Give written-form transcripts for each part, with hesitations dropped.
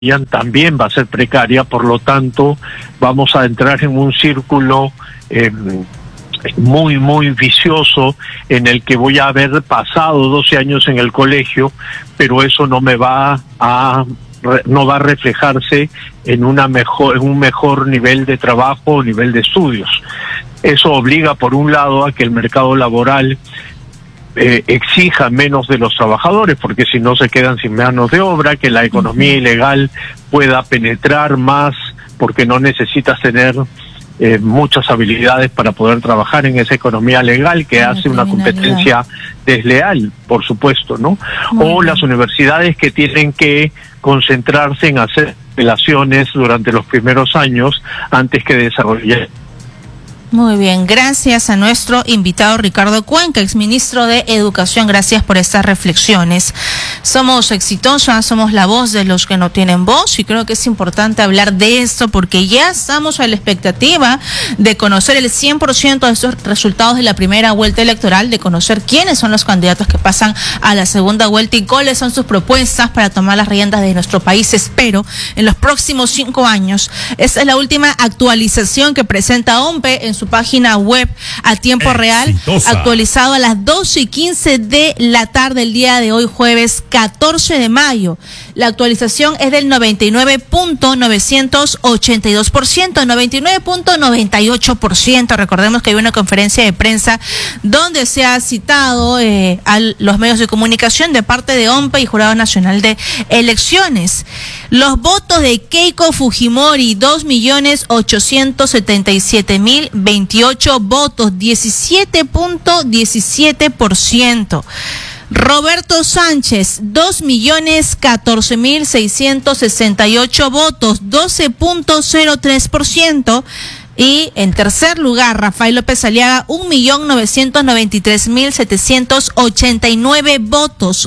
también va a ser precaria, por lo tanto vamos a entrar en un círculo muy vicioso en el que voy a haber pasado 12 años en el colegio, pero eso no va a reflejarse en un mejor nivel de trabajo o nivel de estudios. Eso obliga, por un lado, a que el mercado laboral exija menos de los trabajadores, porque si no se quedan sin manos de obra, que la economía ilegal pueda penetrar más, porque no necesitas tener muchas habilidades para poder trabajar en esa economía legal que hace una competencia desleal, por supuesto, ¿no? O las universidades que tienen que concentrarse en hacer relaciones durante los primeros años antes que desarrollar. Muy bien, gracias a nuestro invitado Ricardo Cuenca, exministro de Educación. Gracias por estas reflexiones. Somos exitosas, somos la voz de los que no tienen voz, y creo que es importante hablar de esto porque ya estamos a la expectativa de conocer el 100% de estos resultados de la primera vuelta electoral, de conocer quiénes son los candidatos que pasan a la segunda vuelta y cuáles son sus propuestas para tomar las riendas de nuestro país. Espero en los próximos 5 años. Esta es la última actualización que presenta OMPE en su página web a tiempo real, actualizado a las 12:15 de la tarde el día de hoy, jueves 14 de mayo. La actualización es del 99.982%, 99.98%. Recordemos que hay una conferencia de prensa donde se ha citado a los medios de comunicación de parte de OMPE y Jurado Nacional de Elecciones. Los votos de Keiko Fujimori, 2.877.028 votos, 17.17%. Roberto Sánchez, 2.014.668 votos, 12.03%. Y en tercer lugar, Rafael López Aliaga, 1.993.789 votos,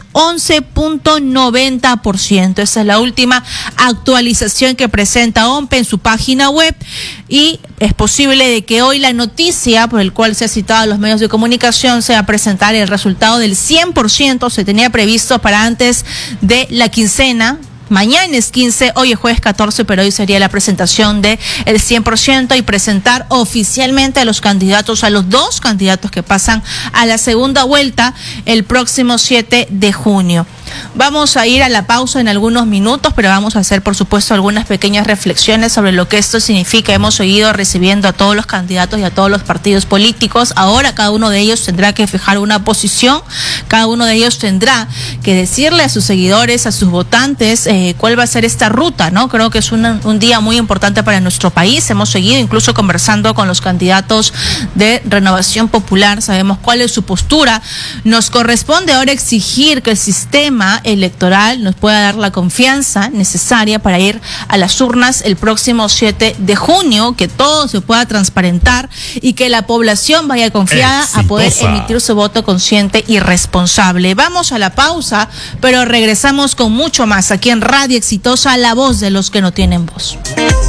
11.90%. Esa es la última actualización que presenta OMPE en su página web, y es posible de que hoy la noticia por el cual se ha citado a los medios de comunicación sea presentar el resultado del 100%. Se tenía previsto para antes de la quincena. Mañana es 15, hoy es jueves 14, pero hoy sería la presentación del 100% y presentar oficialmente a los candidatos, a los 2 candidatos que pasan a la segunda vuelta el próximo 7 de junio. Vamos a ir a la pausa en algunos minutos, pero vamos a hacer, por supuesto, algunas pequeñas reflexiones sobre lo que esto significa. Hemos seguido recibiendo a todos los candidatos y a todos los partidos políticos. Ahora cada uno de ellos tendrá que fijar una posición, cada uno de ellos tendrá que decirle a sus seguidores, a sus votantes, cuál va a ser esta ruta, ¿no? Creo que es un día muy importante para nuestro país. Hemos seguido incluso conversando con los candidatos de Renovación Popular, sabemos cuál es su postura. Nos corresponde ahora exigir que el sistema electoral nos pueda dar la confianza necesaria para ir a las urnas el próximo 7 de junio, que todo se pueda transparentar y que la población vaya confiada a poder emitir su voto consciente y responsable. Vamos a la pausa, pero regresamos con mucho más aquí en Radio Exitosa, la voz de los que no tienen voz.